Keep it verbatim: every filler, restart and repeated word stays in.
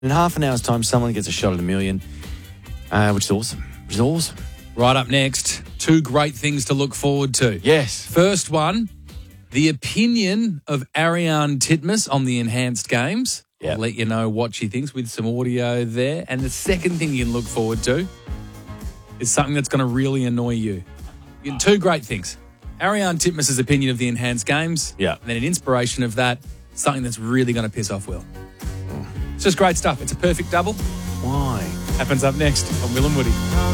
In half an hour's time, someone gets a shot at a million, uh, which is awesome. Which is awesome. Right up next, two great things to look forward to. Yes. First one, the opinion of Ariane Titmus on the enhanced games. Yep. I'll let you know what she thinks with some audio there. And the second thing you can look forward to is something that's going to really annoy you. You two great things. Ariane Titmus's opinion of the enhanced games. Yeah. And then an inspiration of that, something that's really going to piss off Will. It's just great stuff. It's a perfect double. Why? Happens up next on Will and Woody.